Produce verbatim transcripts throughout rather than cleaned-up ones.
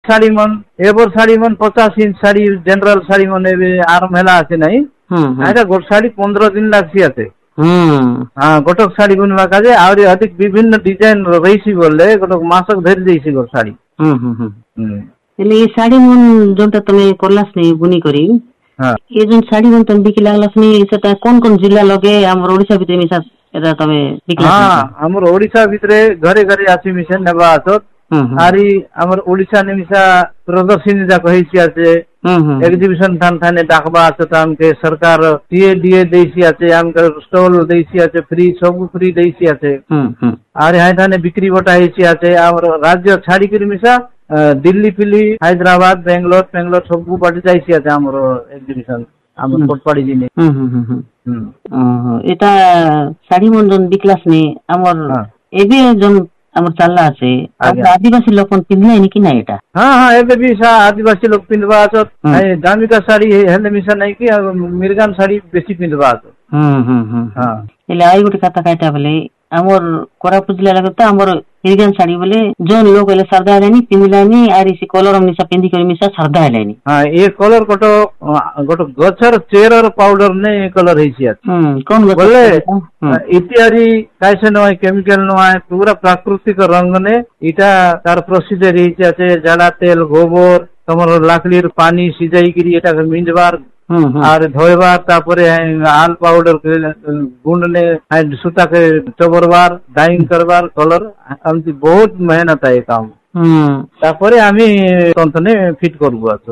শাড়ি মন এবার শাড়ি মন পচাশ ইঞ্চ শাড়ি জেনারেল শাড়ি মন এবে আরম হেলা আছে নাই এটা গোট শাড়ি পনেরো দিন লাগছি আছে হ্যাঁ গোটক শাড়ি বুনবা কাজে আহরি অধিক বিভিন্ন ডিজাইন রয়েছি বললে গোটক মাসক ধরে দিয়েছি গোট শাড়ি ହେଲେ ଏ ଶାଢୀ ମନ ଯୋଉଟା ତମେ କଲାସ ନି ବୁନି କରି ଏ ଯୋଉ ଶାଢୀ ମନ ତମେ ବିକି ଲାଗଲାସ ନି ସେଟା କୋନ କୋନ ଜିଲ୍ଲା ଲगे ଆମର ଓଡିଶା ଭିତରେ ମିଶା ଏଟା ତମେ ବିକି ହଁ ଆମର ଓଡିଶା ଭିତରେ ଘରେ ଘରେ ଆସି ମିଶା ନେବା ଆସତ ଆରି ଆମର ଓଡିଶା ନିମିଶା ପ୍ରଦର୍ଶନୀ ଯାକ ହେଇଛି আছে एग्जीबिशन थान थाने डाकबा आसत हमके सरकार टीए डीए देसी আছে हमके स्टॉल देसी আছে फ्री सब फ्री देसी আছে আর হাই থানে বিক্রি বটা ହେଇছি আছে আমার রাজ্য ছাড়ি করে মিশা দিল্লি পিলি হায়দ্রাবাদ বেঙ্গালোর বেঙ্গালোর সবু বাড়ি যাইছি আছে আমার এক্সিবিশন আমার কোটপাড়ি জিনে এটা শাড়ি মন বিকলাস নি আমার এবে জন আমার চাল্লা আছে আদিবাসী লোক পিন্ধলে নাকি না এটা হ্যাঁ হ্যাঁ এবে বি আদিবাসী লোক পিন্ধবা আছে দামিকা শাড়ি হেলে মিশা নাই কি মিরগান শাড়ি বেশি পিন্ধবা আছে হুম হুম হুম হ্যাঁ এলে আই গোটে কথা কাইটা বলে আমার কোরাপুট জিল্লা লাগে তো আমার মিরগান শাড়ি বলে जोन लोग এলে सरदा হেলানি পিন্ধলানি আর ইসি কলর মিশা পিন্ধি করে মিশা सरदा হেলানি হ্যাঁ এই কলর কত গট গছর চেরর পাউডার নে কলর হইছি আছে হুম কোন গছ বলে ইত্যাদি কাইছে নয় কেমিক্যাল নয় পুরা প্রাকৃতিক রঙ নে এটা তার প্রসিজার হইছে আছে জাড়া তেল গোবর তোমার লাকড়ির পানি সিজাই করি এটা মিঞ্জবার আর ধোয়বার তারপরে আল পাউডার গুন্ড নে সুতা के চবরবার ডাইং করবার কলর আমি বহুত মেহনত है काम তারপরে আমি তন্তনে ফিট করব আছো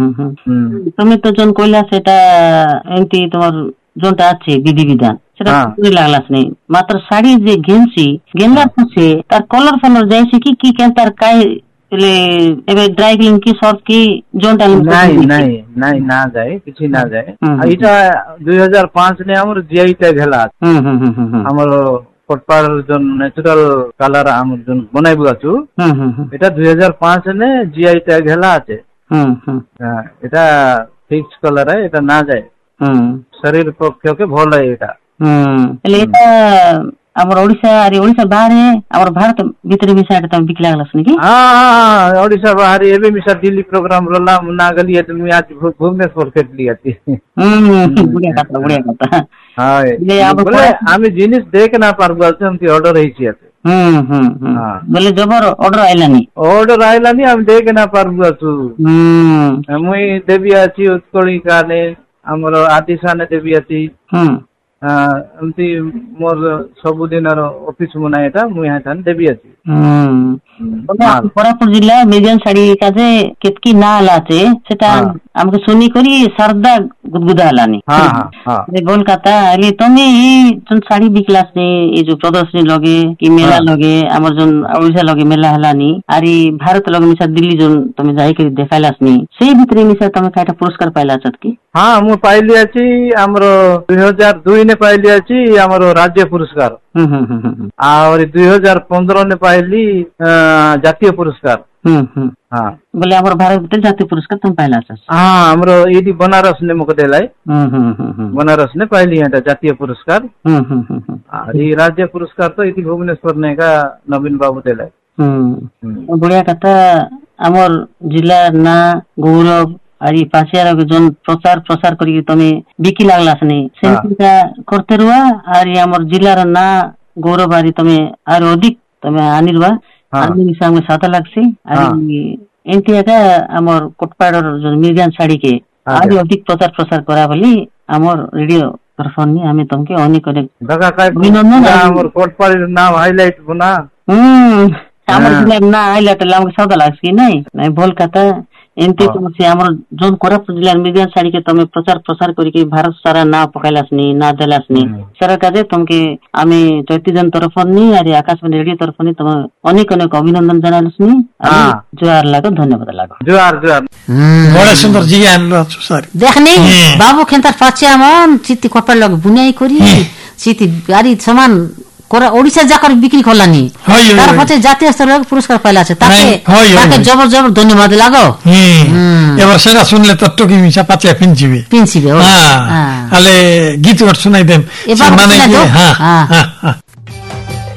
তুমি তো জন কইলা সেটা এমতি তোমার जोनটা আছে বিধিবিধান সেটা পুরি লাগলাস নেই মাত্র শাড়ি যে গেনছি গেনলা আছে তার কলর ফলর যাইছে কি কি কেন তার কাই এলে এবে ড্রাই ক্লিন কি সর্ট কি जोनটা নাই নাই নাই না যায় কিছু না যায় এটা দুই হাজার পাঁচ নে আমার জিআই ট্যাগ হেলা হুম হুম হুম আমার কোটপাড় জন ন্যাচারাল কালার আমার জন বনাইবু আছু হুম হুম এটা দুই হাজার পাঁচ নে জিআই ট্যাগ হেলা আছে হুম হুম এটা ফিক্স কালার है এটা না যায় হুম শরীর পক্ষে ভালো এটা হুম এলে এটা আমার ওড়িশা আর ওড়িশা বাইরে আমার ভারত ভিতরে মিশা এটা তুমি বিকলা লাগলাস নাকি হ্যাঁ ওড়িশা বাইরে এবে মিশা দিল্লি প্রোগ্রাম রলা না গলি তুমি আজ ভুবনেশ্বর ফেটলি আছি হুম বুড়িয়া কথা বুড়িয়া কথা হ্যাঁ বলে আমি জিনিস দেখে না পারবো আমি অর্ডার হইছি আছে হুম হুম হ্যাঁ বলে জবর অর্ডার আইলানি অর্ডার আইলানি আমি দেখে না পারবো আছু হুম মুই দেবী আছি উৎকলি কানে আমার আদিশানে দেবী আছি হুম এমতি মোর ସବୁଦିନର ଅଫିସ ମନା এটা মুই হাতান দেবী আছি হুম কোরাপুট জিল্লা মিরগান শাড়ি কাজে কেতকি না আলাছে সেটা আমাকে শুনি করি सरदा গুদগুদা আলানি হ্যাঁ হ্যাঁ এই বল কথা এলি তুমি এই কোন শাড়ি বিকলাস নে এই যে প্রদর্শনী লগে কি মেলা লগে আমার জন ওড়িশা লগে মেলা হেলানি আর এই ভারত লগে মিশা দিল্লি জন তুমি যাই করে দেখাইলাস নি সেই ভিতরে মিশা তুমি কাটা পুরস্কার পাইলা আছত কি হ্যাঁ মু পাইলি আছি আমার দুই হাজার দুই নে পাইলি আছি আমার রাজ্য পুরস্কার হুম হুম হুম আর দুই হাজার পনেরো নে পাইলি জাতীয় পুরস্কার হুম হুম হ্যাঁ বলে আমার ভারত ভিতরে জাতীয় পুরস্কার তুমি পাইলা আছ হ্যাঁ আমার এইটি बनारस ने मुझे देलाई হুম হুম হুম बनारस ने पाइली এটা জাতীয় পুরস্কার হুম হুম হুম আর এই রাজ্য পুরস্কার তো এইটি ভুবনেশ্বর ने का নবীন বাবু দেলাই হুম বড়িয়া কথা আমার জেলার না গৌরব আর এই পাশিয়ার জন প্রচার প্রসার করি তুমি বিকি লাগলাস নি সেটা করতে রুয়া আর আমার জেলার না গৌরব আর তুমি আর অধিক তুমি আনিরবা আমি সঙ্গে সাথে লাগছি আর এমতি এটা আমার কোটপাড়র জন মিরগান শাড়ি কে আর অধিক প্রচার প্রসার করা বলি আমার রেডিও তরফ নি আমি তোমাকে অনেক অনেক অভিনন্দন আমার কোটপাড়ের নাম হাইলাইট বনা হুম আমার জেলার না হাইলাইট আমাকে সাথে লাগছি নাই নাই বল কথা এমতি তুমি আমার जोन कोरापुट जिल्ला मिरगान शाड़ी के তুমি প্রচার প্রসার করি কি ভারত সারা না পকাইলাসনি না দেলাসনি সারা কাজে তুমি আমি চৈতিজন তরফ নি আর আকাশবাণী রেডিও তরফ নি তুমি অনেক অনেক অভিনন্দন জানাইলাসনি আর জোয়ার লাগো ধন্যবাদ লাগো জোয়ার জোয়ার বড় সুন্দর জি আনলো সরি দেখনি বাবু খেন্তার পাচ্ছে আমন চিতি কপাল লগ বুনাই করি চিতি গাড়ি সমান কোরা ওড়িশা যাকর বিক্রি করলানি তার পথে জাতীয় স্তরে পুরস্কার পাইলা আছে তাকে তাকে জবর জবর ধন্যবাদ লাগো হুম এবার সেটা শুনলে তো টকি মিশা পাতিয়া পিনছিবে পিনছিবে হ্যাঁ আলে গীত শোনাই দেন মানে হ্যাঁ হ্যাঁ